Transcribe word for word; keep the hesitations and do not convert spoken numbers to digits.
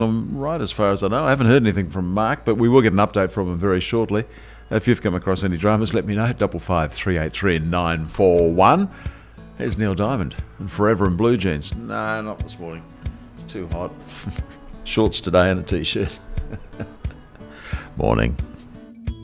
I'm right as far as I know. I haven't heard anything from Mark, but we will get an update from him very shortly. If you've come across any dramas, let me know. Double five three eight three nine four one. Here's Neil Diamond and Forever in Blue Jeans. No, not this morning. It's too hot. Shorts today and a t-shirt. Morning.